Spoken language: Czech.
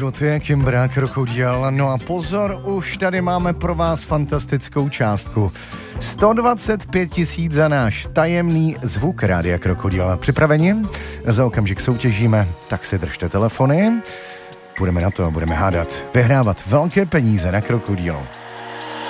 toto je Kimbra Krokodil. No a pozor, už tady máme pro vás fantastickou částku. 125 000 za náš tajemný zvuk Rádia Krokodil. Připraveni? Za okamžik soutěžíme, tak si držte telefony. Budeme na to, budeme hádat, vyhrávat velké peníze na Krokodil.